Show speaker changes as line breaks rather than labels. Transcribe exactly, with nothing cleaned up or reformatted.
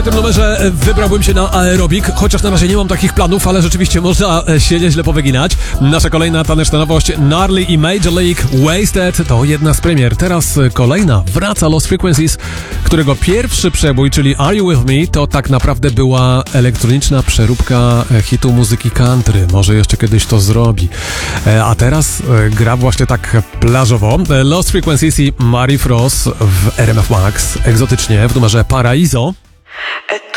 przy tym numerze wybrałbym się na aerobik, chociaż na razie nie mam takich planów, ale rzeczywiście można się nieźle powyginać. Nasza kolejna taneczna nowość, Gnarly i Major League Wasted, to jedna z premier. Teraz kolejna, wraca Lost Frequencies, którego pierwszy przebój, czyli Are You With Me, to tak naprawdę była elektroniczna przeróbka hitu muzyki country. Może jeszcze kiedyś to zrobi. A teraz gra właśnie tak plażowo. Lost Frequencies i Mary Frost w R M F Max, egzotycznie w numerze Paraiso.